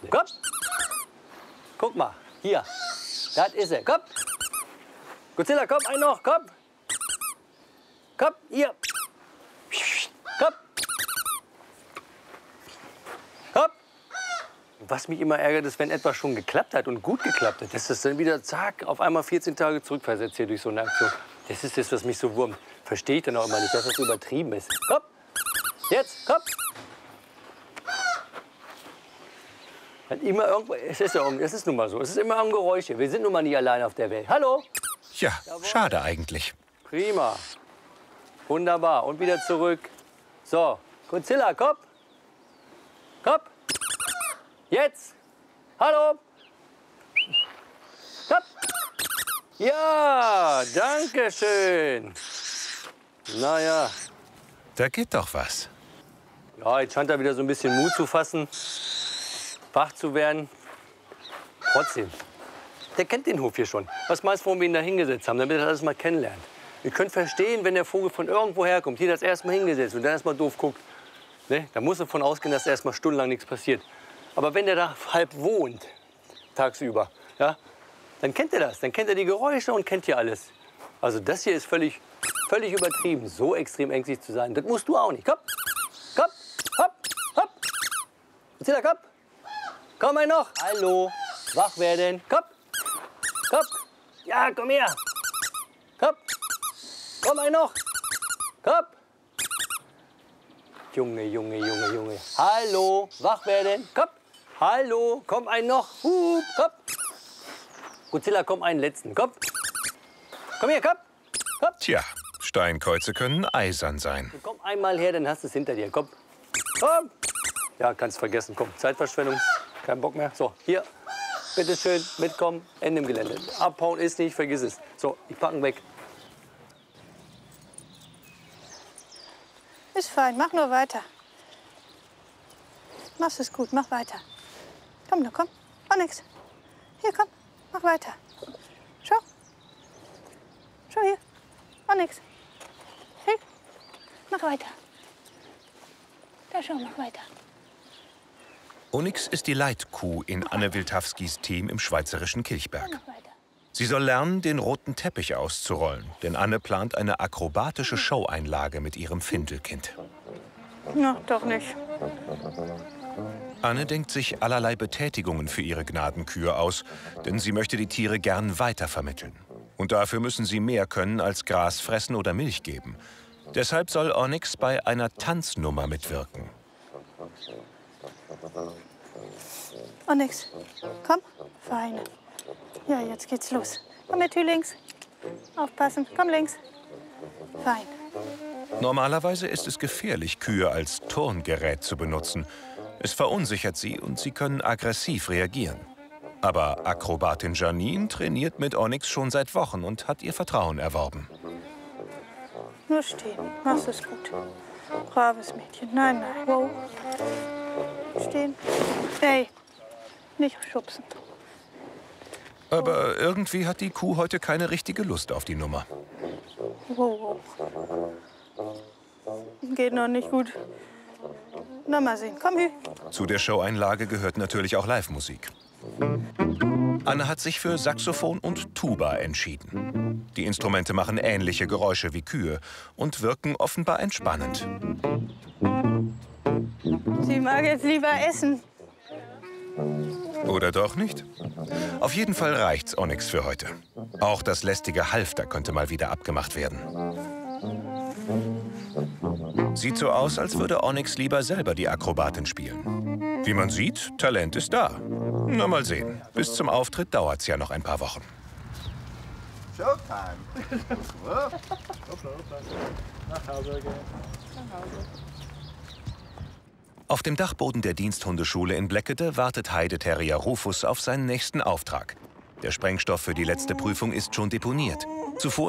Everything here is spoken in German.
Komm. Guck mal, hier. Das ist er. Komm. Godzilla, komm, ein noch, komm. Komm, hier. Komm. Komm. Was mich immer ärgert, ist, wenn etwas schon geklappt hat und gut geklappt hat, dass das dann wieder, zack, auf einmal 14 Tage zurückversetzt hier durch so eine Aktion. Das ist das, was mich so wurmt. Verstehe ich dann auch immer nicht, dass das so übertrieben ist. Komm. Jetzt, komm. Immer irgendwo, es ist nun mal so. Es ist immer ein Geräusch hier. Wir sind nun mal nicht allein auf der Welt. Hallo? Ja, schade eigentlich. Prima. Wunderbar. Und wieder zurück. So, Godzilla, komm. Komm. Jetzt. Hallo. Komm. Ja, danke schön. Naja. Da geht doch was. Ja, jetzt scheint er wieder so ein bisschen Mut zu fassen, wach zu werden. Trotzdem, der kennt den Hof hier schon. Was meinst du, warum wir ihn da hingesetzt haben, damit er das mal kennenlernt? Ihr könnt verstehen, wenn der Vogel von irgendwo herkommt, hier das erste Mal hingesetzt und dann erst mal doof guckt. Ne? Da muss er davon ausgehen, dass erst mal stundenlang nichts passiert. Aber wenn der da halb wohnt, tagsüber, ja, dann kennt er das. Dann kennt er die Geräusche und kennt hier alles. Also das hier ist völlig übertrieben, so extrem ängstlich zu sein. Das musst du auch nicht. Komm, komm, hopp, hopp. Godzilla, komm. Komm mal noch. Hallo, wach werden. Komm, komm. Ja, komm her. Komm, komm mal noch. Komm. Junge, Junge, Junge, Junge. Hallo, wach werden. Komm. Hallo, komm ein noch. Komm. Godzilla, komm einen letzten. Komm. Komm her, komm. Komm. Tja, Steinkreuze können eisern sein. Komm einmal her, dann hast du es hinter dir. Komm. Komm. Ja, kannst vergessen. Komm, Zeitverschwendung. Kein Bock mehr. So, hier. Bitte schön, mitkommen. Ende im Gelände. Abhauen ist nicht, vergiss es. So, ich packen weg. Ist fein, mach nur weiter. Machst es gut, mach weiter. Komm, komm. Mach nix. Hier, komm. Mach weiter. Schau. Schau hier. Mach nix. Hey. Mach weiter. Da schau, mach weiter. Onyx ist die Leitkuh in Anne Wildhafskis Team im schweizerischen Kilchberg. Mach weiter. Sie soll lernen, den roten Teppich auszurollen, denn Anne plant eine akrobatische Showeinlage mit ihrem Findelkind. Na, doch nicht. Anne denkt sich allerlei Betätigungen für ihre Gnadenkühe aus, denn sie möchte die Tiere gern weitervermitteln. Und dafür müssen sie mehr können als Gras fressen oder Milch geben. Deshalb soll Onyx bei einer Tanznummer mitwirken. Onyx, komm. Feine. Ja, jetzt geht's los. Komm mit, links. Aufpassen. Komm links. Fein. Normalerweise ist es gefährlich, Kühe als Turngerät zu benutzen. Es verunsichert sie und sie können aggressiv reagieren. Aber Akrobatin Janine trainiert mit Onyx schon seit Wochen und hat ihr Vertrauen erworben. Nur stehen. Machst es gut. Braves Mädchen. Nein, nein. Wow. Stehen. Hey, nicht schubsen. Aber irgendwie hat die Kuh heute keine richtige Lust auf die Nummer. Wow, wow. Geht noch nicht gut. Na, mal sehen. Komm, Hü. Zu der Showeinlage gehört natürlich auch Live-Musik. Anne hat sich für Saxophon und Tuba entschieden. Die Instrumente machen ähnliche Geräusche wie Kühe und wirken offenbar entspannend. Sie mag jetzt lieber essen. Oder doch nicht? Auf jeden Fall reicht's Onyx für heute. Auch das lästige Halfter könnte mal wieder abgemacht werden. Sieht so aus, als würde Onyx lieber selber die Akrobatin spielen. Wie man sieht, Talent ist da. Na, mal sehen. Bis zum Auftritt dauert's ja noch ein paar Wochen. Showtime. Nach Hause gehen. Nach Hause. Auf dem Dachboden der Diensthundeschule in Bleckede wartet Heideterrier Rufus auf seinen nächsten Auftrag. Der Sprengstoff für die letzte Prüfung ist schon deponiert. Zuvor